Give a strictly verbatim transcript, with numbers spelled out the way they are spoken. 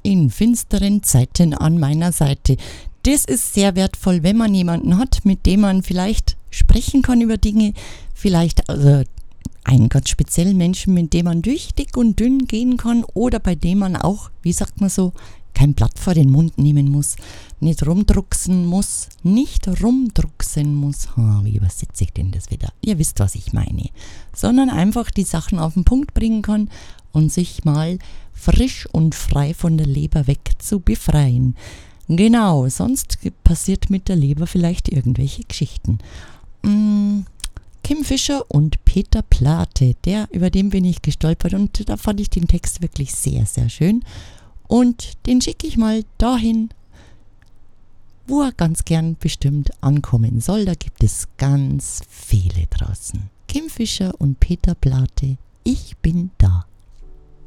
in finsteren Zeiten an meiner Seite. Das ist sehr wertvoll, wenn man jemanden hat, mit dem man vielleicht sprechen kann über Dinge, vielleicht also einen ganz speziellen Menschen, mit dem man durch dick und dünn gehen kann oder bei dem man auch, wie sagt man so, kein Blatt vor den Mund nehmen muss, nicht rumdrucksen muss, nicht rumdrucksen muss. Ha, wie übersetze ich denn das wieder? Ihr wisst, was ich meine. Sondern einfach die Sachen auf den Punkt bringen kann und sich mal frisch und frei von der Leber weg zu befreien. Genau, sonst passiert mit der Leber vielleicht irgendwelche Geschichten. Hm, Kim Fischer und Peter Plate, der, über den bin ich gestolpert und da fand ich den Text wirklich sehr, sehr schön. Und den schicke ich mal dahin, wo er ganz gern bestimmt ankommen soll. Da gibt es ganz viele draußen. Kim Fischer und Peter Plate, ich bin da.